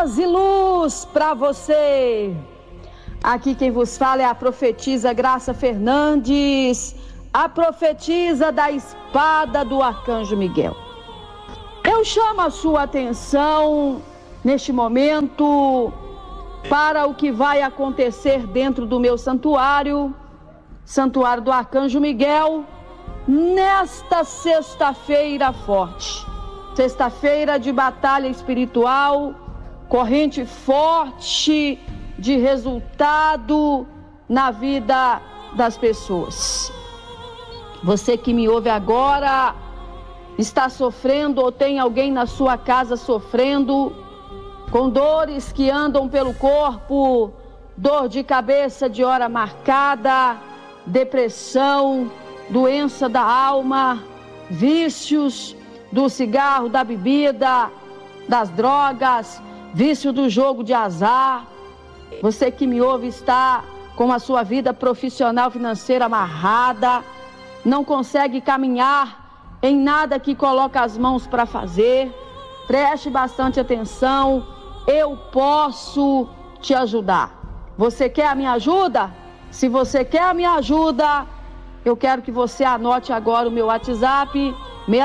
Paz e luz para você. Aqui quem vos fala é a profetisa Graça Fernandes, a profetisa da espada do Arcanjo Miguel. Eu chamo a sua atenção neste momento para o que vai acontecer dentro do meu santuário do Arcanjo Miguel, nesta sexta-feira forte. Sexta-feira de batalha espiritual, corrente forte de resultado na vida das pessoas. Você que me ouve agora, está sofrendo ou tem alguém na sua casa sofrendo com dores que andam pelo corpo, dor de cabeça de hora marcada, depressão, doença da alma, vícios do cigarro, da bebida, das drogas, vício do jogo de azar. Você que me ouve está com a sua vida profissional financeira amarrada, não consegue caminhar em nada que coloca as mãos para fazer. Preste bastante atenção, eu posso te ajudar. Você quer a minha ajuda? Se você quer a minha ajuda, eu quero que você anote agora o meu WhatsApp,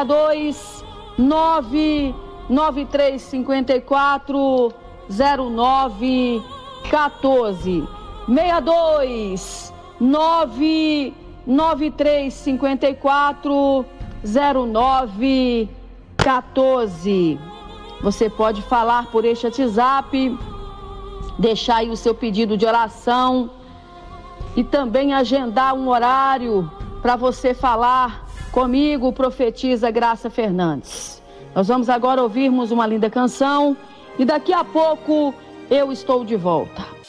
62993540914. 62993540914. Você pode falar por este WhatsApp, deixar aí o seu pedido de oração e também agendar um horário para você falar comigo, profetisa Graça Fernandes. Nós vamos agora ouvirmos uma linda canção e daqui a pouco eu estou de volta.